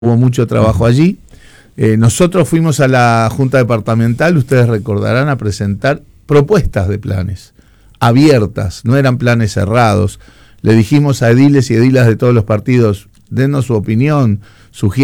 hubo mucho trabajo allí. Nosotros fuimos a la Junta Departamental, ustedes recordarán, a presentar propuestas de planes abiertas, no eran planes cerrados. Le dijimos a ediles y edilas de todos los partidos, denos su opinión,